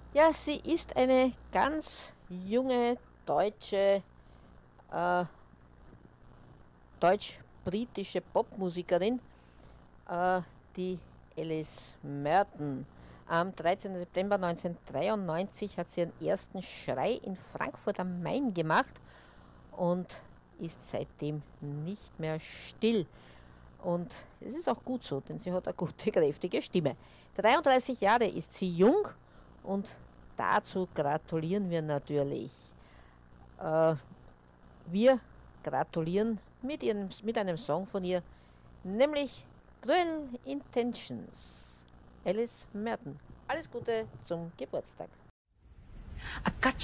Ja, sie ist eine ganz junge deutsche, äh, deutsch-britische Popmusikerin, die Alice Merton. Am 13. September 1993 hat sie ihren ersten Schrei in Frankfurt am Main gemacht und ist seitdem nicht mehr still. Und es ist auch gut so, denn sie hat eine gute, kräftige Stimme. 33 Jahre ist sie jung und dazu gratulieren wir natürlich. Äh, Wir gratulieren mit einem Song von ihr, nämlich Cruel Intentions. Alice Merton. Alles Gute zum Geburtstag. I got